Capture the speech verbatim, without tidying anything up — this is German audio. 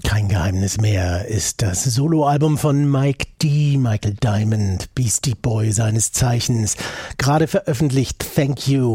Kein Geheimnis mehr ist das Soloalbum von Mike D., Michael Diamond, Beastie Boy seines Zeichens, gerade veröffentlicht. Thank You.